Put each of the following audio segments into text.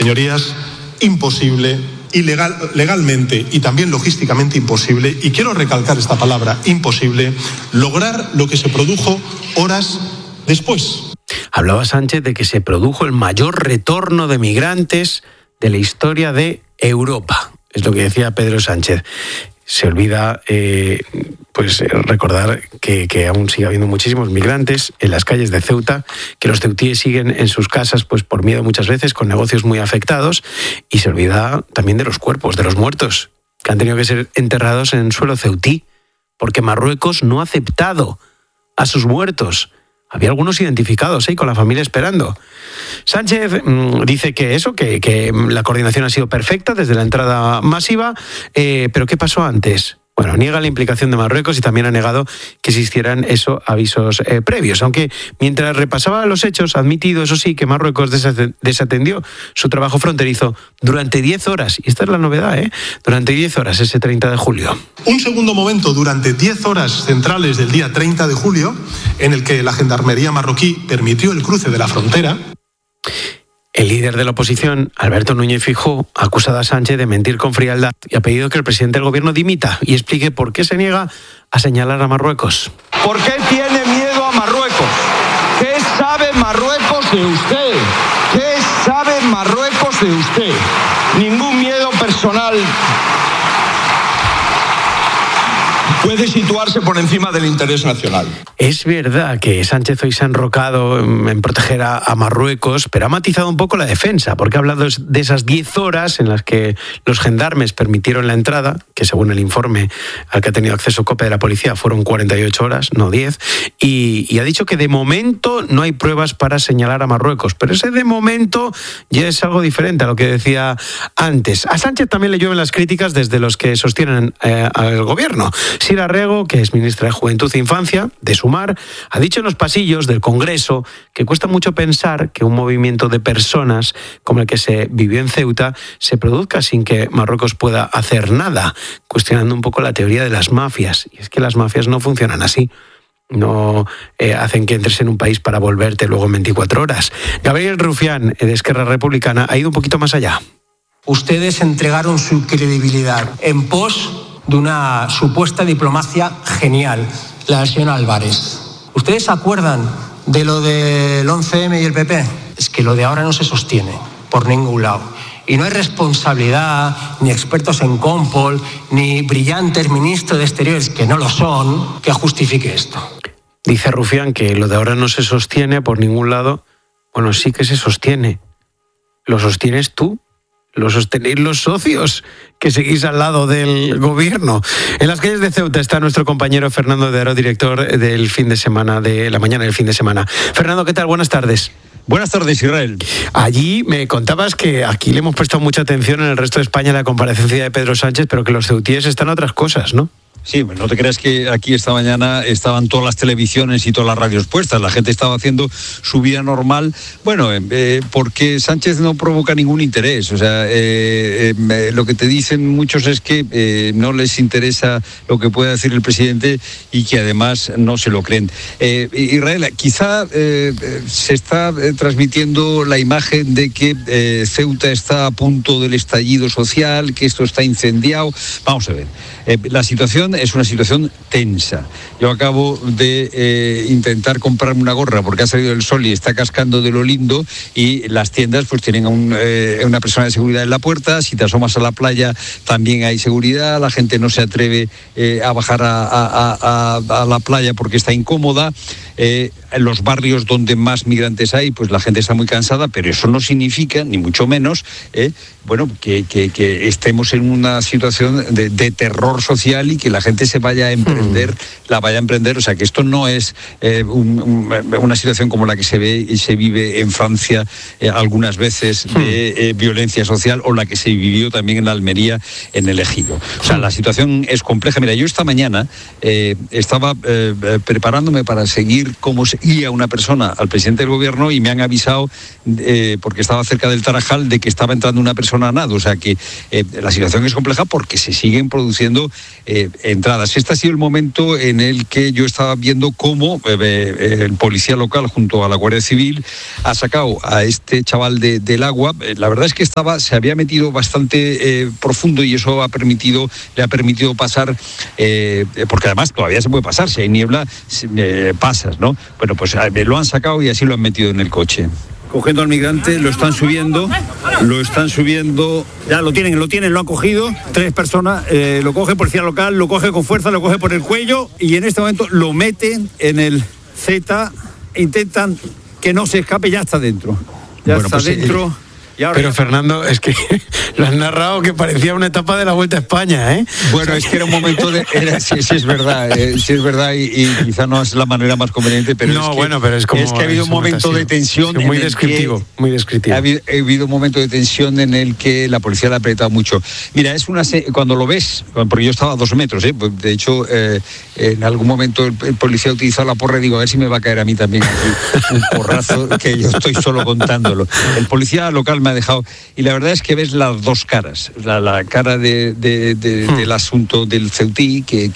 Señorías, imposible, legalmente y también logísticamente imposible, y quiero recalcar esta palabra, imposible, lograr lo que se produjo horas después. Hablaba Sánchez de que se produjo el mayor retorno de migrantes de la historia de Europa. Es lo que decía Pedro Sánchez. Se olvida recordar que aún sigue habiendo muchísimos migrantes en las calles de Ceuta, que los ceutíes siguen en sus casas pues por miedo muchas veces, con negocios muy afectados, y se olvida también de los cuerpos, de los muertos, que han tenido que ser enterrados en suelo ceutí, porque Marruecos no ha aceptado a sus muertos. Había algunos identificados con la familia esperando. Sánchez dice que la coordinación ha sido perfecta desde la entrada masiva, pero ¿qué pasó antes? Bueno, niega la implicación de Marruecos y también ha negado que existieran avisos previos, aunque mientras repasaba los hechos ha admitido, eso sí, que Marruecos desatendió su trabajo fronterizo durante 10 horas, y esta es la novedad, durante 10 horas ese 30 de julio. Un segundo momento durante 10 horas centrales del día 30 de julio, en el que la Gendarmería marroquí permitió el cruce de la frontera. El líder de la oposición, Alberto Núñez Feijóo, ha acusado a Sánchez de mentir con frialdad y ha pedido que el presidente del gobierno dimita y explique por qué se niega a señalar a Marruecos. ¿Por qué tiene miedo a Marruecos? ¿Qué sabe Marruecos de usted? ¿Qué sabe Marruecos de usted? Ningún miedo personal puede situarse por encima del interés nacional. Es verdad que Sánchez hoy se ha enrocado en proteger a Marruecos, pero ha matizado un poco la defensa, porque ha hablado de esas 10 horas en las que los gendarmes permitieron la entrada, que según el informe al que ha tenido acceso COPE de la policía fueron 48 horas, no 10, y ha dicho que de momento no hay pruebas para señalar a Marruecos, pero ese de momento ya es algo diferente a lo que decía antes. A Sánchez también le llueven las críticas desde los que sostienen al gobierno. Sira Rego, que es ministra de Juventud e Infancia, de Sumar, ha dicho en los pasillos del Congreso que cuesta mucho pensar que un movimiento de personas como el que se vivió en Ceuta se produzca sin que Marruecos pueda hacer nada, cuestionando un poco la teoría de las mafias. Y es que las mafias no funcionan así. No hacen que entres en un país para volverte luego en 24 horas. Gabriel Rufián, de Esquerra Republicana, ha ido un poquito más allá. Ustedes entregaron su credibilidad en pos de una supuesta diplomacia genial, la del señor Álvarez. ¿Ustedes se acuerdan de lo del 11M y el PP? Es que lo de ahora no se sostiene por ningún lado. Y no hay responsabilidad, ni expertos en Compol, ni brillantes ministros de Exteriores, que no lo son, que justifique esto. Dice Rufián que lo de ahora no se sostiene por ningún lado. Bueno, sí que se sostiene. ¿Lo sostienes tú? Lo sostenéis los socios que seguís al lado del gobierno. En las calles de Ceuta está nuestro compañero Fernando de Aro, director del fin de semana, de la mañana del fin de semana. Fernando, ¿qué tal? Buenas tardes. Buenas tardes, Israel. Allí me contabas que aquí le hemos prestado mucha atención en el resto de España a la comparecencia de Pedro Sánchez, pero que los ceutíes están a otras cosas, ¿no? Sí, no te creas que aquí esta mañana estaban todas las televisiones y todas las radios puestas. La gente estaba haciendo su vida normal. Bueno, porque Sánchez no provoca ningún interés. O sea, lo que te dicen muchos es que no les interesa lo que pueda decir el presidente y que además no se lo creen. Israel, quizá se está transmitiendo la imagen de que Ceuta está a punto del estallido social, que esto está incendiado. Vamos a ver. La situación es una situación tensa. Yo acabo de intentar comprarme una gorra porque ha salido el sol y está cascando de lo lindo, y las tiendas pues tienen una persona de seguridad en la puerta. Si te asomas a la playa también hay seguridad. La gente no se atreve a bajar a la playa porque está incómoda. En los barrios donde más migrantes hay, pues la gente está muy cansada, pero eso no significa, ni mucho menos, que estemos en una situación de terror social y que la gente se vaya a emprender, O sea, que esto no es una situación como la que se ve y se vive en Francia algunas veces de violencia social, o la que se vivió también en Almería, en el Ejido. O sea, la situación es compleja. Mira, yo esta mañana estaba preparándome para seguir cómo seguía una persona al presidente del gobierno, y me han avisado, porque estaba cerca del Tarajal, de que estaba entrando una persona a nado. O sea que la situación es compleja porque se siguen produciendo entradas. Este ha sido el momento en el que yo estaba viendo cómo el policía local junto a la Guardia Civil ha sacado a este chaval del agua. La verdad es que se había metido bastante profundo y eso le ha permitido pasar, porque además todavía se puede pasar, si hay niebla pasas, ¿no? Bueno, pues lo han sacado y así lo han metido en el coche. Cogiendo al migrante, lo están subiendo, ya lo tienen, lo han cogido, 3 personas, lo coge policía local, lo coge con fuerza, lo coge por el cuello y en este momento lo meten en el Z, intentan que no se escape, ya está dentro, está dentro. Pero Fernando, es que lo has narrado que parecía una etapa de la Vuelta a España, ¿eh? Bueno, es que era un momento sí es verdad y quizá no es la manera más conveniente, pero es que ha habido un momento de tensión muy descriptivo. Ha habido un momento de tensión en el que la policía le ha apretado mucho. Mira, cuando lo ves, porque yo estaba a 2 metros, de hecho en algún momento el policía ha utilizado la porra y digo, a ver si me va a caer a mí también aquí un porrazo, que yo estoy solo contándolo. El policía local me ha dejado, y la verdad es que ves las dos caras, la cara del asunto del Ceutí, que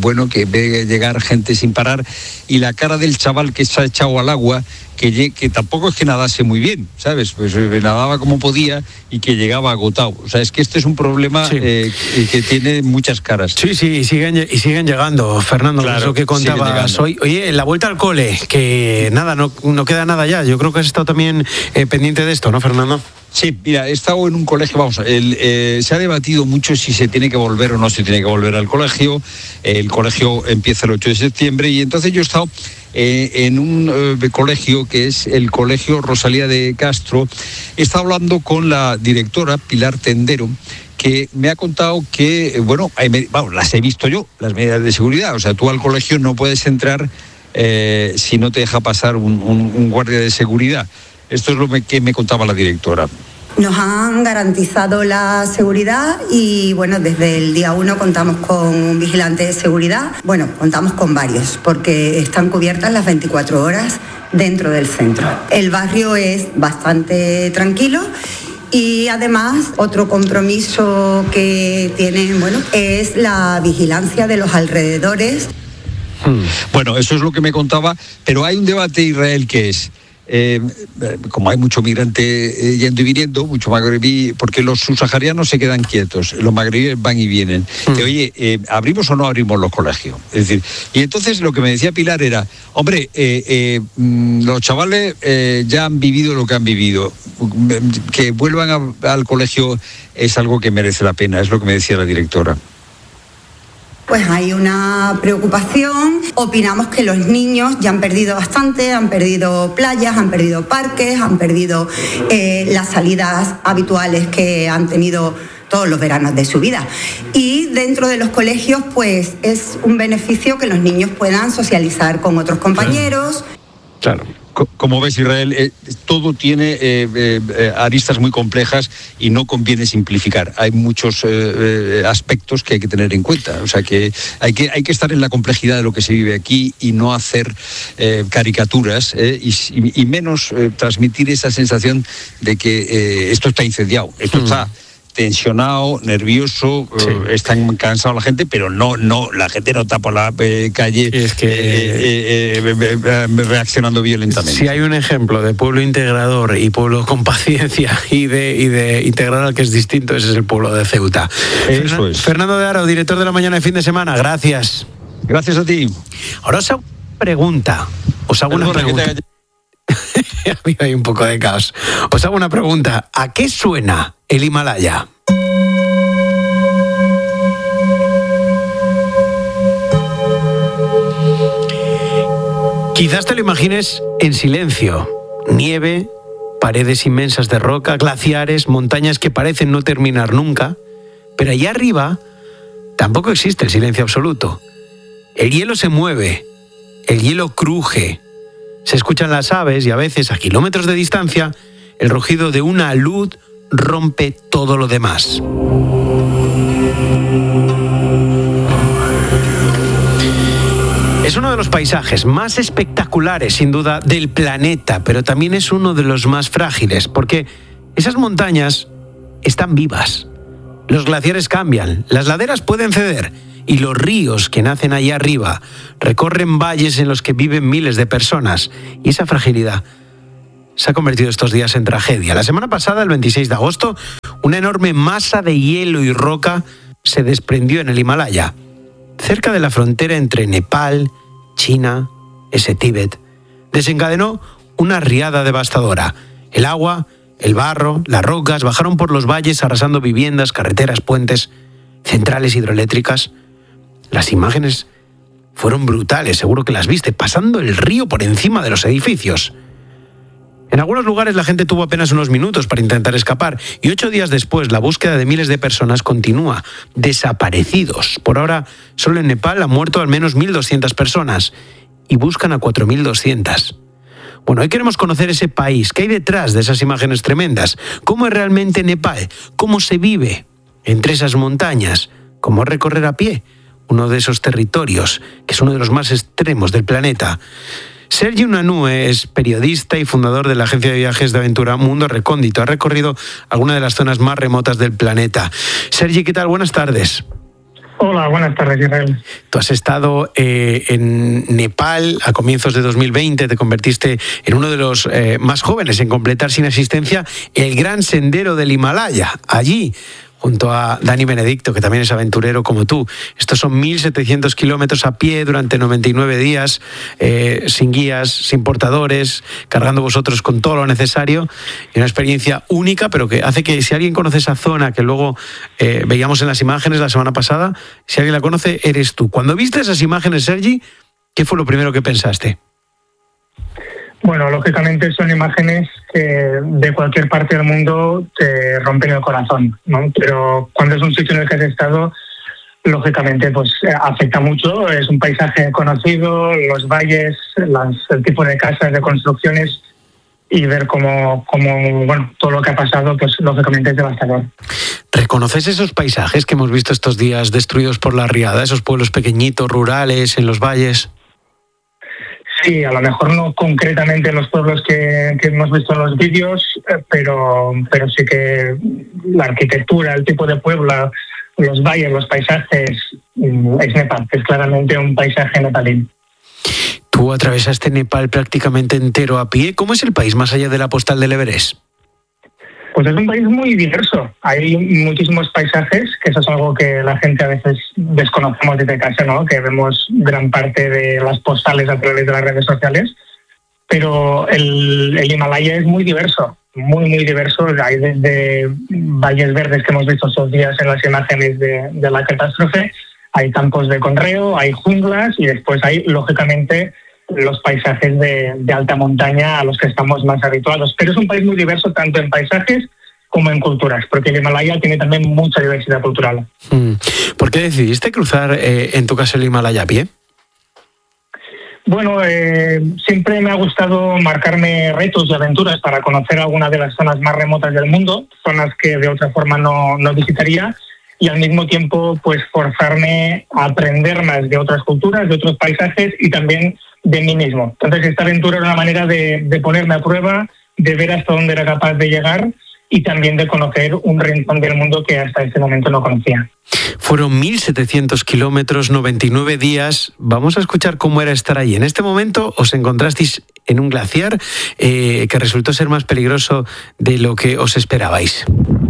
ve llegar gente sin parar, y la cara del chaval que se ha echado al agua, que tampoco es que nadase muy bien, ¿sabes? Pues nadaba como podía y que llegaba agotado. O sea, es que este es un problema que tiene muchas caras. Sí, y siguen llegando, Fernando, claro, eso que contabas hoy. Oye, la vuelta al cole, que nada, no queda nada ya. Yo creo que has estado también pendiente de esto, ¿no, Fernando? Sí, mira, he estado en un colegio, se ha debatido mucho si se tiene que volver o no se tiene que volver al colegio. El colegio empieza el 8 de septiembre y entonces yo he estado en un colegio que es el Colegio Rosalía de Castro. He estado hablando con la directora, Pilar Tendero, que me ha contado que, las he visto yo, las medidas de seguridad. O sea, tú al colegio no puedes entrar si no te deja pasar un guardia de seguridad. Esto es lo que me contaba la directora. Nos han garantizado la seguridad y desde el día 1 contamos con un vigilante de seguridad. Contamos con varios porque están cubiertas las 24 horas dentro del centro. El barrio es bastante tranquilo y además otro compromiso que tienen, es la vigilancia de los alrededores. Bueno, eso es lo que me contaba, pero hay un debate, Israel, que es... como hay mucho migrante yendo y viniendo, mucho magrebí, porque los subsaharianos se quedan quietos, los magrebíes van y vienen. ¿Abrimos o no abrimos los colegios? Es decir, y entonces lo que me decía Pilar era, los chavales ya han vivido lo que han vivido, que vuelvan al colegio es algo que merece la pena, es lo que me decía la directora. Pues hay una preocupación, opinamos que los niños ya han perdido bastante, han perdido playas, han perdido parques, han perdido las salidas habituales que han tenido todos los veranos de su vida. Y dentro de los colegios, pues es un beneficio que los niños puedan socializar con otros compañeros. Claro. Como ves, Israel, todo tiene aristas muy complejas y no conviene simplificar. Hay muchos aspectos que hay que tener en cuenta. O sea, que hay que estar en la complejidad de lo que se vive aquí y no hacer caricaturas y menos transmitir esa sensación de que esto está incendiado, esto está tensionado, nervioso, están cansado la gente, pero no, la gente no está por la calle reaccionando violentamente. Si hay un ejemplo de pueblo integrador y pueblo con paciencia y de integrar al que es distinto, ese es el pueblo de Ceuta. Eso es. Fernando de Aro, director de La Mañana de Fin de Semana, gracias. Gracias a ti. Ahora os hago una pregunta. Ha habido ahí un poco de caos. Os hago una pregunta. ¿A qué suena el Himalaya? Quizás te lo imagines en silencio. Nieve, paredes inmensas de roca, glaciares, montañas que parecen no terminar nunca. Pero allá arriba tampoco existe el silencio absoluto. El hielo se mueve, el hielo cruje. Se escuchan las aves y a veces, a kilómetros de distancia, el rugido de una alud rompe todo lo demás. Es uno de los paisajes más espectaculares, sin duda, del planeta, pero también es uno de los más frágiles, porque esas montañas están vivas. Los glaciares cambian, las laderas pueden ceder y los ríos que nacen allá arriba recorren valles en los que viven miles de personas. Y esa fragilidad se ha convertido estos días en tragedia. La semana pasada, el 26 de agosto, una enorme masa de hielo y roca se desprendió en el Himalaya, cerca de la frontera entre Nepal, China, ese Tíbet. Desencadenó una riada devastadora. El agua, el barro, las rocas bajaron por los valles arrasando viviendas, carreteras, puentes, centrales hidroeléctricas. Las imágenes fueron brutales, seguro que las viste, pasando el río por encima de los edificios. En algunos lugares la gente tuvo apenas unos minutos para intentar escapar y 8 días después la búsqueda de miles de personas continúa. Desaparecidos. Por ahora, solo en Nepal han muerto al menos 1.200 personas y buscan a 4.200. Bueno, hoy queremos conocer ese país. ¿Qué hay detrás de esas imágenes tremendas? ¿Cómo es realmente Nepal? ¿Cómo se vive entre esas montañas? ¿Cómo recorrer a pie uno de esos territorios, que es uno de los más extremos del planeta? Sergi Unanue es periodista y fundador de la agencia de viajes de aventura Mundo Recóndito. Ha recorrido algunas de las zonas más remotas del planeta. Sergi, ¿qué tal? Buenas tardes. Hola, buenas tardes, Israel. Tú has estado en Nepal a comienzos de 2020, te convertiste en uno de los más jóvenes en completar sin asistencia el Gran Sendero del Himalaya. Allí, junto a Dani Benedicto, que también es aventurero como tú. Estos son 1.700 kilómetros a pie durante 99 días, sin guías, sin portadores, cargando vosotros con todo lo necesario. Y una experiencia única, pero que hace que si alguien conoce esa zona, que luego veíamos en las imágenes la semana pasada, si alguien la conoce, eres tú. Cuando viste esas imágenes, Sergi, ¿qué fue lo primero que pensaste? Bueno, lógicamente son imágenes que de cualquier parte del mundo te rompen el corazón, ¿no? Pero cuando es un sitio en el que has estado, lógicamente pues afecta mucho. Es un paisaje conocido, los valles, el tipo de casas, de construcciones, y ver cómo todo lo que ha pasado, pues lógicamente es devastador. ¿Reconoces esos paisajes que hemos visto estos días destruidos por la riada, esos pueblos pequeñitos, rurales, en los valles? Sí, a lo mejor no concretamente en los pueblos que hemos visto en los vídeos, pero sí que la arquitectura, el tipo de pueblo, los valles, los paisajes, es Nepal, es claramente un paisaje nepalí. Tú atravesaste Nepal prácticamente entero a pie. ¿Cómo es el país más allá de la postal del Everest? Pues es un país muy diverso. Hay muchísimos paisajes, que eso es algo que la gente a veces desconocemos desde casa, ¿no? Que vemos gran parte de las postales a través de las redes sociales. Pero el Himalaya es muy diverso, muy, muy diverso. Hay desde valles verdes que hemos visto estos días en las imágenes de la catástrofe, hay campos de conreo, hay junglas y después hay, lógicamente, los paisajes de alta montaña a los que estamos más habituados. Pero es un país muy diverso tanto en paisajes como en culturas, porque el Himalaya tiene también mucha diversidad cultural. ¿Por qué decidiste cruzar, en tu caso, el Himalaya a pie? Bueno, siempre me ha gustado marcarme retos y aventuras para conocer algunas de las zonas más remotas del mundo, zonas que de otra forma no visitaría, y al mismo tiempo pues forzarme a aprender más de otras culturas, de otros paisajes y también de mí mismo. Entonces esta aventura era una manera de ponerme a prueba, de ver hasta dónde era capaz de llegar y también de conocer un rincón del mundo que hasta ese momento no conocía. Fueron 1.700 kilómetros, 99 días. Vamos a escuchar cómo era estar allí. En este momento os encontrasteis en un glaciar que resultó ser más peligroso de lo que os esperabais.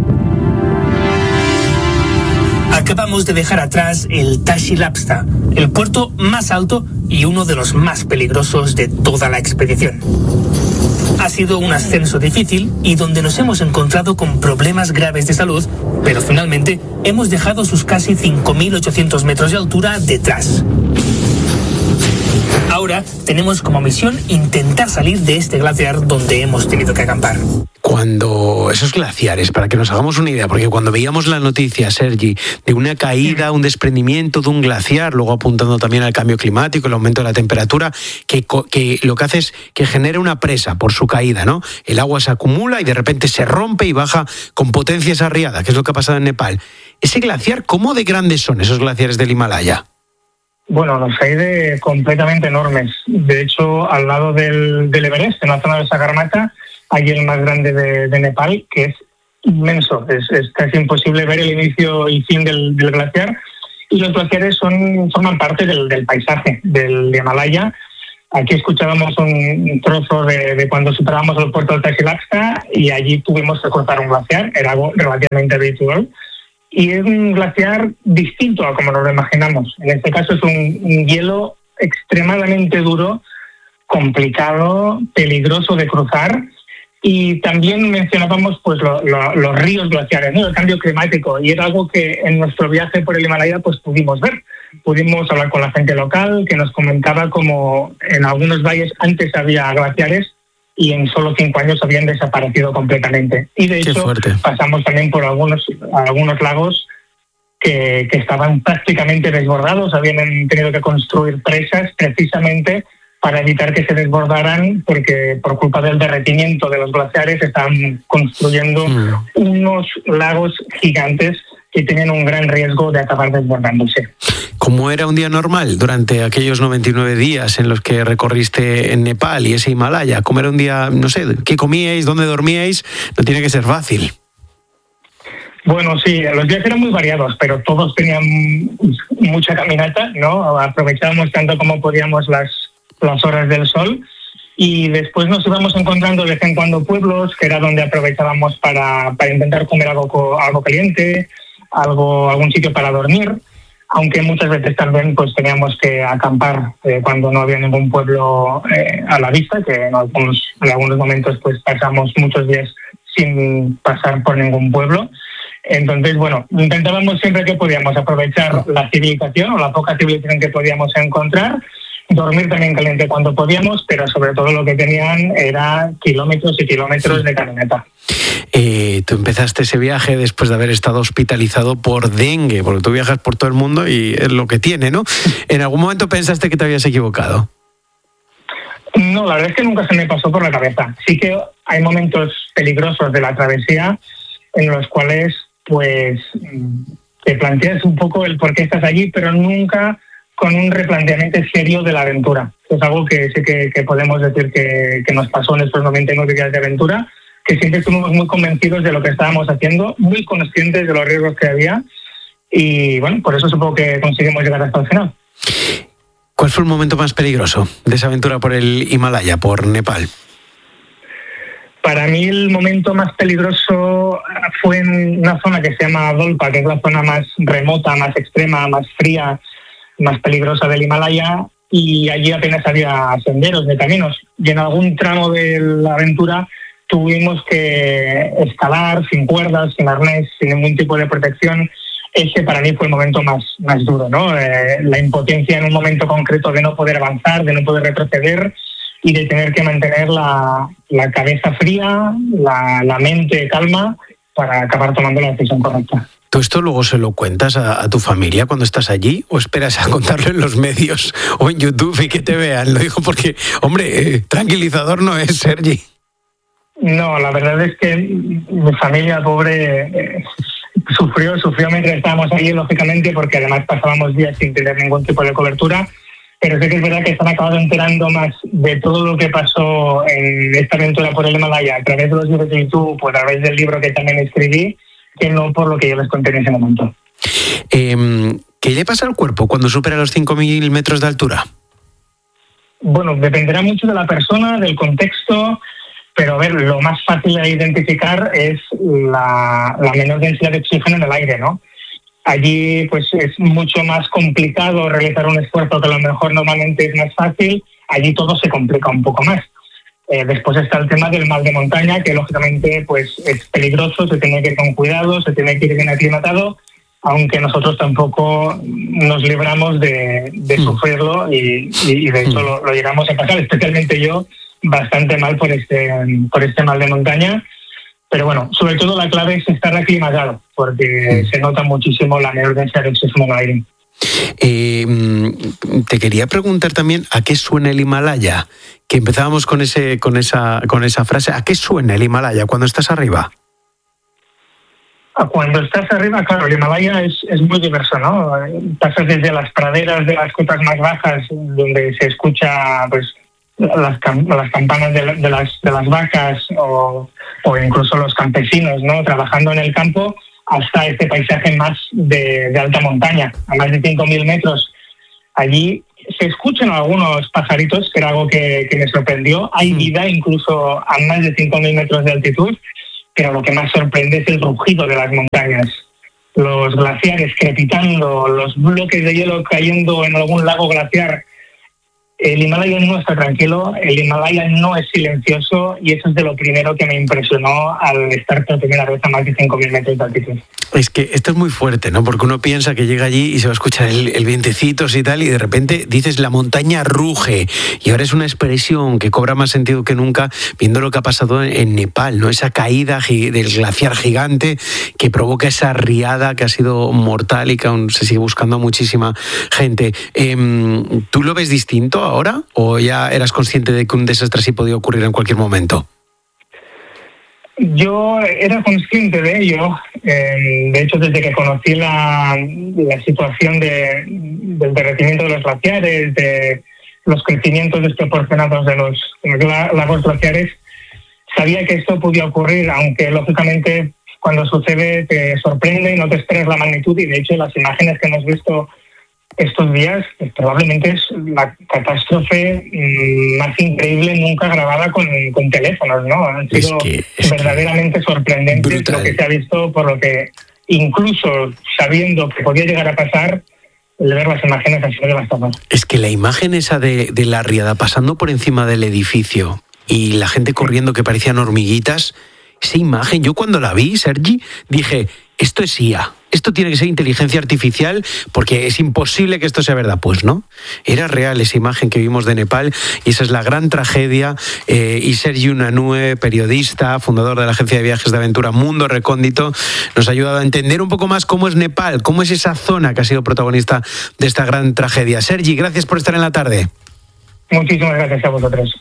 Acabamos de dejar atrás el Tashi Lapsta, el puerto más alto y uno de los más peligrosos de toda la expedición. Ha sido un ascenso difícil y donde nos hemos encontrado con problemas graves de salud, pero finalmente hemos dejado sus casi 5.800 metros de altura detrás. Ahora tenemos como misión intentar salir de este glaciar donde hemos tenido que acampar. Cuando esos glaciares, para que nos hagamos una idea, porque cuando veíamos la noticia, Sergi, de una caída, un desprendimiento de un glaciar, luego apuntando también al cambio climático, el aumento de la temperatura, que lo que hace es que genera una presa por su caída, ¿no? El agua se acumula y de repente se rompe y baja con potencia esa riada, que es lo que ha pasado en Nepal. Ese glaciar, ¿cómo de grandes son esos glaciares del Himalaya? Bueno, los hay completamente enormes. De hecho, al lado del Everest, en la zona de Sagarmatha, hay el más grande de Nepal, que es inmenso. Es casi imposible ver el inicio y fin del glaciar. y los glaciares forman parte del paisaje del Himalaya. Aquí escuchábamos un trozo de cuando superábamos el puerto del Tasilapsta y allí tuvimos que cruzar un glaciar, era algo relativamente habitual. Y es un glaciar distinto a como nos lo imaginamos. En este caso es un hielo extremadamente duro, complicado, peligroso de cruzar. Y también mencionábamos pues los ríos glaciares, ¿no? El cambio climático, y era algo que en nuestro viaje por el Himalaya pues pudimos ver. Pudimos hablar con la gente local que nos comentaba como en algunos valles antes había glaciares y en solo 5 años habían desaparecido completamente. Y de hecho pasamos también por algunos lagos que estaban prácticamente desbordados, habían tenido que construir presas precisamente para evitar que se desbordaran, porque por culpa del derretimiento de los glaciares estaban construyendo unos lagos gigantes que tenían un gran riesgo de acabar desbordándose. ¿Cómo era un día normal durante aquellos 99 días en los que recorriste en Nepal y ese Himalaya? ¿Cómo era un día, no sé, qué comíais, dónde dormíais? No tiene que ser fácil. Bueno, sí, los días eran muy variados, pero todos tenían mucha caminata, ¿no? Aprovechábamos tanto como podíamos las horas del sol, y después nos íbamos encontrando de vez en cuando pueblos, que era donde aprovechábamos para intentar comer algo caliente, algún sitio para dormir, aunque muchas veces también pues teníamos que acampar cuando no había ningún pueblo a la vista, que en algunos momentos pues pasamos muchos días sin pasar por ningún pueblo. Entonces, bueno, intentábamos siempre que podíamos aprovechar la civilización o la poca civilización que podíamos encontrar, dormir también caliente cuando podíamos, pero sobre todo lo que tenían era kilómetros y kilómetros de caminata. Tú empezaste ese viaje después de haber estado hospitalizado por dengue, porque tú viajas por todo el mundo y es lo que tiene, ¿no? ¿En algún momento pensaste que te habías equivocado? No, la verdad es que nunca se me pasó por la cabeza. Sí que hay momentos peligrosos de la travesía en los cuales pues te planteas un poco el por qué estás allí, pero nunca con un replanteamiento serio de la aventura. Es algo que sí que podemos decir que nos pasó en estos 99 días de aventura, que siempre estuvimos muy convencidos de lo que estábamos haciendo, muy conscientes de los riesgos que había, y bueno, por eso supongo que conseguimos llegar hasta el final. ¿Cuál fue el momento más peligroso de esa aventura por el Himalaya, por Nepal? Para mí el momento más peligroso fue en una zona que se llama Dolpa, que es la zona más remota, más extrema, más fría, más peligrosa del Himalaya, y allí apenas había senderos de caminos. Y en algún tramo de la aventura tuvimos que escalar sin cuerdas, sin arnés, sin ningún tipo de protección. Ese para mí fue el momento más duro, ¿no? La impotencia en un momento concreto de no poder avanzar, de no poder retroceder y de tener que mantener la cabeza fría, la mente calma para acabar tomando la decisión correcta. ¿Tú esto luego se lo cuentas a tu familia cuando estás allí o esperas a contarlo en los medios o en YouTube y que te vean? Lo digo porque, hombre, tranquilizador no es, Sergi. No, la verdad es que mi familia, pobre, sufrió mientras estábamos allí, lógicamente, porque además pasábamos días sin tener ningún tipo de cobertura, pero sé que es verdad que se han acabado enterando más de todo lo que pasó en esta aventura por el Himalaya a través de los vídeos de YouTube, pues a través del libro que también escribí, que no por lo que yo les conté en ese momento. ¿Qué le pasa al cuerpo cuando supera los 5.000 metros de altura? Bueno, dependerá mucho de la persona, del contexto, pero a ver, lo más fácil de identificar es la menor densidad de oxígeno en el aire, ¿no? Allí pues es mucho más complicado realizar un esfuerzo que a lo mejor normalmente es más fácil. Allí todo se complica un poco más. Después está el tema del mal de montaña, que lógicamente pues es peligroso, se tiene que ir con cuidado, se tiene que ir bien aclimatado, aunque nosotros tampoco nos libramos de sufrirlo y de hecho lo llegamos a pasar, especialmente yo, bastante mal por este mal de montaña. Pero bueno, sobre todo la clave es estar aclimatado, porque se nota muchísimo la menor densidad de oxígeno en el aire. Te quería preguntar también a qué suena el Himalaya, que empezábamos con esa frase. ¿A qué suena el Himalaya cuando estás arriba? Cuando estás arriba, claro, el Himalaya es muy diverso, ¿no? Pasas desde las praderas de las cotas más bajas, donde se escucha pues las campanas de las vacas o incluso los campesinos, ¿no? Trabajando en el campo, hasta este paisaje más de alta montaña, a más de 5.000 metros. Allí se escuchan algunos pajaritos, que era algo que me sorprendió. Hay vida incluso a más de 5.000 metros de altitud, pero lo que más sorprende es el rugido de las montañas. Los glaciares crepitando, los bloques de hielo cayendo en algún lago glaciar. El Himalaya no está tranquilo, el Himalaya no es silencioso, y eso es de lo primero que me impresionó al estar por primera vez a más de 5.000 metros de altitud. Es que esto es muy fuerte, ¿no? Porque uno piensa que llega allí y se va a escuchar el vientecito y tal, y de repente dices la montaña ruge, y ahora es una expresión que cobra más sentido que nunca viendo lo que ha pasado en Nepal, ¿no? Esa caída del glaciar gigante que provoca esa riada que ha sido mortal y que aún se sigue buscando a muchísima gente. ¿Tú lo ves distinto ahora o ya eras consciente de que un desastre así podía ocurrir en cualquier momento? Yo era consciente de ello. De hecho, desde que conocí la situación del derretimiento de los glaciares, de los crecimientos desproporcionados de los lagos glaciares, sabía que esto podía ocurrir, aunque lógicamente cuando sucede te sorprende y no te esperas la magnitud, y de hecho las imágenes que hemos visto estos días probablemente es la catástrofe más increíble nunca grabada con teléfonos, ¿no? Han sido verdaderamente sorprendentes brutal. Lo que se ha visto, por lo que incluso sabiendo que podía llegar a pasar, el ver las imágenes ha sido devastador. Es que la imagen esa de la riada pasando por encima del edificio y la gente corriendo que parecían hormiguitas, esa imagen, yo cuando la vi, Sergi, dije, esto es IA. Esto tiene que ser inteligencia artificial porque es imposible que esto sea verdad. Pues no, era real esa imagen que vimos de Nepal, y esa es la gran tragedia. Y Sergi Unanue, periodista, fundador de la agencia de viajes de aventura Mundo Recóndito, nos ha ayudado a entender un poco más cómo es Nepal, cómo es esa zona que ha sido protagonista de esta gran tragedia. Sergi, gracias por estar en la tarde. Muchísimas gracias a vosotros.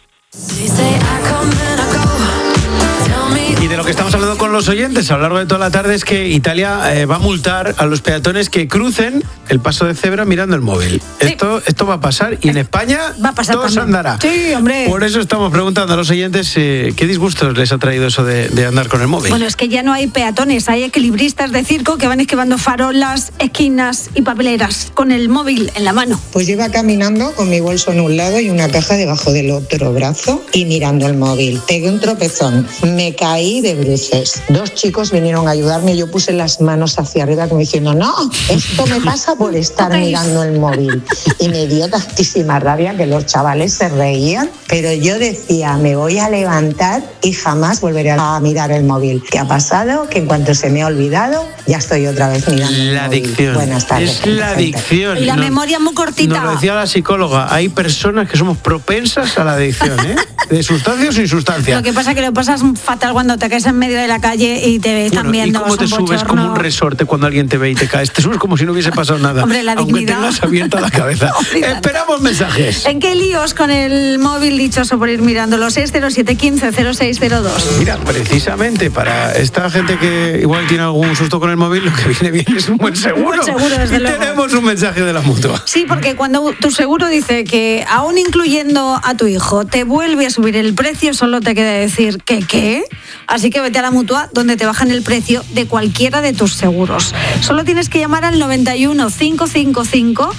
Y de lo que estamos hablando con los oyentes a lo largo de toda la tarde es que Italia va a multar a los peatones que crucen el paso de cebra mirando el móvil. Sí. Esto va a pasar, y en España va a pasar, todo se andará. Sí, hombre. Por eso estamos preguntando a los oyentes qué disgustos les ha traído eso de andar con el móvil. Bueno, es que ya no hay peatones, hay equilibristas de circo que van esquivando farolas, esquinas y papeleras con el móvil en la mano. Pues yo iba caminando con mi bolso en un lado y una caja debajo del otro brazo y mirando el móvil. Pegué un tropezón, me caí de bruces. 2 chicos vinieron a ayudarme y yo puse las manos hacia arriba como diciendo, no, esto me pasa por estar mirando el móvil. Y me dio tantísima rabia que los chavales se reían, pero yo decía, me voy a levantar y jamás volveré a mirar el móvil. ¿Qué ha pasado? Que en cuanto se me ha olvidado, ya estoy otra vez mirando el móvil. Adicción. Buenas tardes. Es la adicción. Y la memoria muy cortita. Nos lo decía la psicóloga, hay personas que somos propensas a la adicción, ¿eh? De sustancia o sin sustancia. Lo que pasa es que lo pasas fatal cuando te caes en medio de la calle y te están viendo. ¿Y cómo te subes como un resorte cuando alguien te ve y te caes? Te subes como si no hubiese pasado nada. Hombre, la dignidad. Aunque tengas abierta la cabeza. Esperamos mensajes. ¿En qué líos con el móvil dichoso por ir mirándolo? 607150602. Mira, precisamente para esta gente que igual tiene algún susto con el móvil, lo que viene bien es un buen seguro. Un buen seguro, desde luego. Tenemos un mensaje de la Mutua. Sí, porque cuando tu seguro dice que aún incluyendo a tu hijo te vuelve a subir el precio, solo te queda decir que ¿qué? Así que vete a la Mutua, donde te bajan el precio de cualquiera de tus seguros. Solo tienes que llamar al 91 555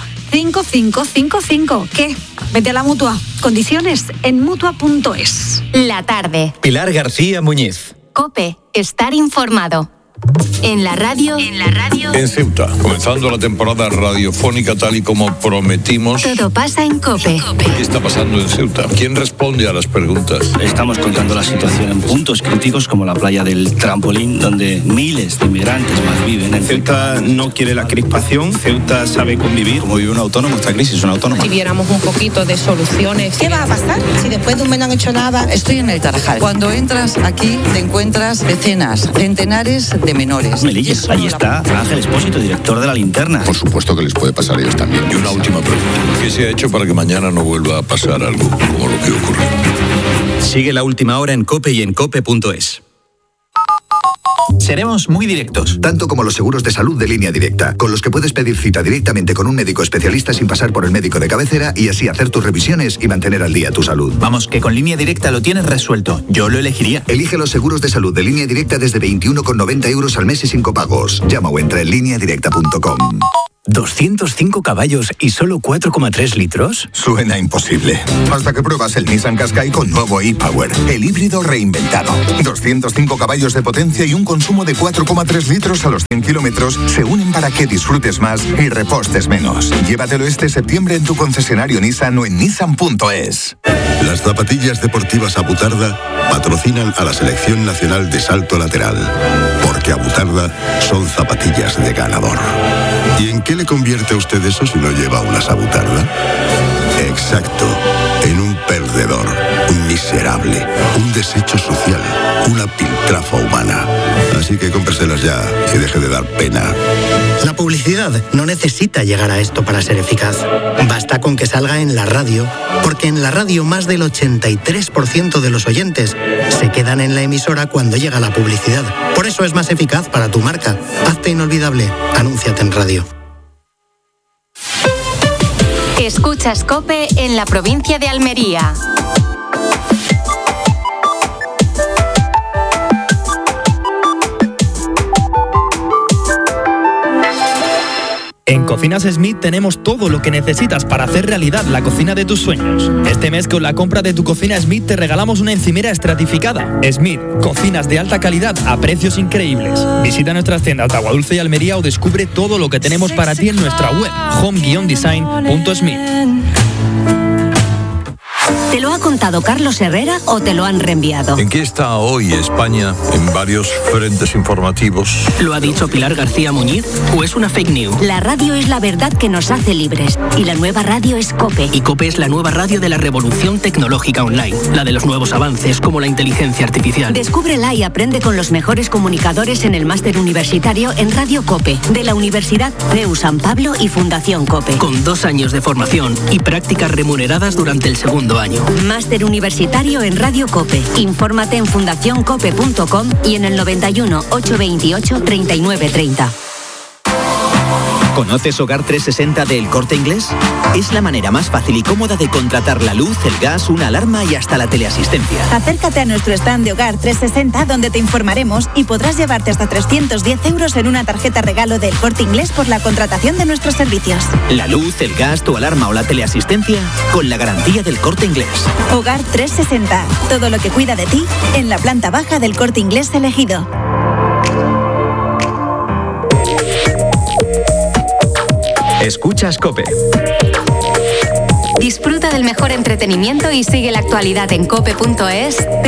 5555. ¿Qué? Vete a la Mutua. Condiciones en Mutua.es. La tarde. Pilar García Muñiz. COPE. Estar informado. En la radio. En Ceuta, comenzando la temporada radiofónica tal y como prometimos. Todo pasa en COPE. ¿Qué está pasando en Ceuta? ¿Quién responde a las preguntas? Estamos contando la situación en puntos críticos como la playa del Trampolín, donde miles de inmigrantes más viven. Ceuta no quiere la crispación, Ceuta sabe convivir. Como vive un autónomo, esta crisis es un autónomo. Si viéramos un poquito de soluciones. ¿Qué va a pasar si después de un mes no han hecho nada? Estoy en el Tarajal. Cuando entras aquí te encuentras decenas, centenares de menores. Melillas, ahí está Ángel Espósito, director de La Linterna. Por supuesto que les puede pasar a ellos también. Y una última pregunta. ¿Qué se ha hecho para que mañana no vuelva a pasar algo como lo que ocurrió? Sigue La Última Hora en COPE y en COPE.es. Seremos muy directos. Tanto como los seguros de salud de Línea Directa, con los que puedes pedir cita directamente con un médico especialista sin pasar por el médico de cabecera y así hacer tus revisiones y mantener al día tu salud. Vamos, que con Línea Directa lo tienes resuelto. Yo lo elegiría. Elige los seguros de salud de Línea Directa desde 21,90 € al mes y sin copagos. Llama o entra en lineadirecta.com. ¿205 caballos y solo 4,3 litros? Suena imposible. Hasta que pruebas el Nissan Qashqai con nuevo e-Power, el híbrido reinventado. 205 caballos de potencia y un consumo de 4,3 litros a los 100 kilómetros se unen para que disfrutes más y repostes menos. Llévatelo este septiembre en tu concesionario Nissan o en nissan.es. Las zapatillas deportivas Abutarda patrocinan a la Selección Nacional de Salto Lateral, porque Abutarda son zapatillas de ganador. ¿Y en qué le convierte a usted eso si no lleva una Abutarda? Exacto, en un perdedor, un miserable, un desecho social, una piltrafa humana. Así que cómpreselas ya y deje de dar pena. La publicidad no necesita llegar a esto para ser eficaz. Basta con que salga en la radio, porque en la radio más del 83% de los oyentes se quedan en la emisora cuando llega la publicidad. Por eso es más eficaz para tu marca. Hazte inolvidable. Anúnciate en radio. Escuchas COPE en la provincia de Almería. En Cocinas Smith tenemos todo lo que necesitas para hacer realidad la cocina de tus sueños. Este mes con la compra de tu cocina Smith te regalamos una encimera estratificada. Smith, cocinas de alta calidad a precios increíbles. Visita nuestras tiendas de Aguadulce y Almería o descubre todo lo que tenemos para ti en nuestra web home-design.smith. ¿Te lo ha contado Carlos Herrera o te lo han reenviado? ¿En qué está hoy España en varios frentes informativos? ¿Lo ha dicho Pilar García Muñiz o es una fake news? La radio es la verdad que nos hace libres y la nueva radio es COPE. Y COPE es la nueva radio de la revolución tecnológica online, la de los nuevos avances como la inteligencia artificial. Descúbrela y aprende con los mejores comunicadores en el máster universitario en Radio COPE de la Universidad CEU San Pablo y Fundación COPE. Con 2 años de formación y prácticas remuneradas durante el segundo año. Máster universitario en Radio COPE. Infórmate en fundacioncope.com y en el 91 828 3930. ¿Conoces Hogar 360 de El Corte Inglés? Es la manera más fácil y cómoda de contratar la luz, el gas, una alarma y hasta la teleasistencia. Acércate a nuestro stand de Hogar 360 donde te informaremos y podrás llevarte hasta 310 € en una tarjeta regalo del Corte Inglés por la contratación de nuestros servicios. La luz, el gas, tu alarma o la teleasistencia con la garantía del Corte Inglés. Hogar 360. Todo lo que cuida de ti en la planta baja del Corte Inglés elegido. Escuchas COPE. Disfruta del mejor entretenimiento y sigue la actualidad en cope.es.